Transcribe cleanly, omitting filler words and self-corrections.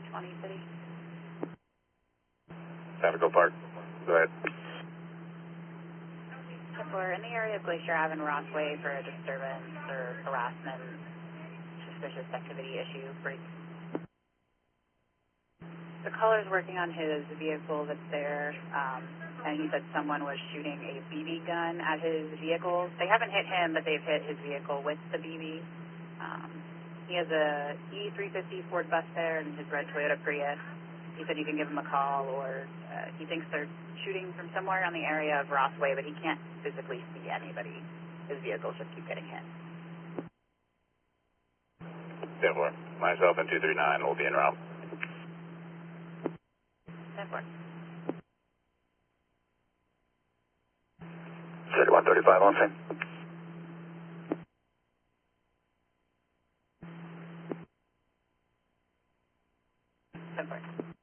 220 City. Tactical Park. Go ahead. We're in the area of Glacier Ave and Rossway for a disturbance or harassment, suspicious activity issue. The caller's working on his vehicle that's there, and he said someone was shooting a BB gun at his vehicle. They haven't hit him, but they've hit his vehicle with the BB. He has a E350 Ford bus there and his red Toyota Prius. He said you can give him a call, or he thinks they're shooting from somewhere on the area of Rossway, but he can't physically see anybody. His vehicles just keep getting hit. 10-4. Myself and 239 will be en route. 10-4. 3135 on scene. 10-4.